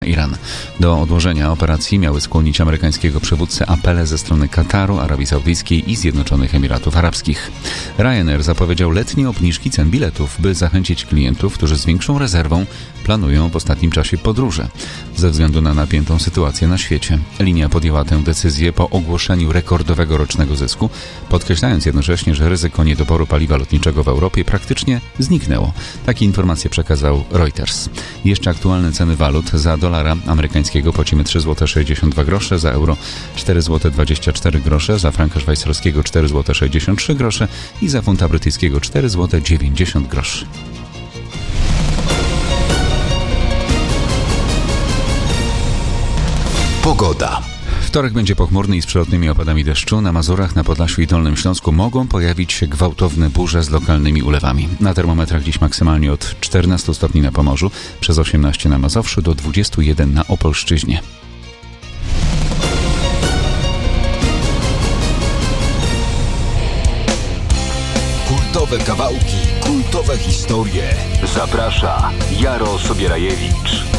Iran. Do odłożenia operacji miały skłonić amerykańskiego przywódcę apele ze strony Kataru, Arabii Saudyjskiej i Zjednoczonych Emiratów Arabskich. Ryanair zapowiedział letnie obniżki cen biletów, by zachęcić klientów, którzy z większą rezerwą planują w ostatnim czasie podróże. Ze względu na napiętą sytuację na świecie. Linia podjęła tę decyzję po ogłoszeniu rekordowego rocznego zysku, podkreślając jednocześnie, że ryzyko niedoboru paliwa lotniczego w Europie praktycznie zniknęło. Takie informacje przekazał Reuters. Jeszcze aktualne ceny walut: za dolara amerykańskiego płacimy 3,62 zł, za euro 4,24 zł, za franka szwajcarskiego 4,63 zł i za funta brytyjskiego 4,90 zł. Pogoda. Wtorek będzie pochmurny i z przelotnymi opadami deszczu. Na Mazurach, na Podlasiu i Dolnym Śląsku mogą pojawić się gwałtowne burze z lokalnymi ulewami. Na termometrach dziś maksymalnie od 14 stopni na Pomorzu, przez 18 na Mazowszu, do 21 na Opolszczyźnie. Kultowe kawałki, kultowe historie. Zaprasza Jaro Sobierajewicz.